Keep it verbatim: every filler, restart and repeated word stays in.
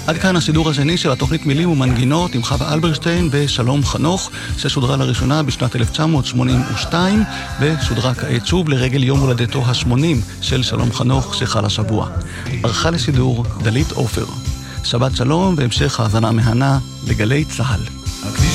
עד כאן השידור השני של התוכנית מילים ומנגינות עם חווה אלברשטיין ושלום חנוך, ששודרה לראשונה בשנת אלף תשע מאות שמונים ושתיים, ושודרה כעת שוב לרגל יום הולדתו ה-שמונים של שלום חנוך שחל השבוע. ערכה לשידור דלית עופר. שבת שלום והמשך האזנה מהנה לגלי צהל.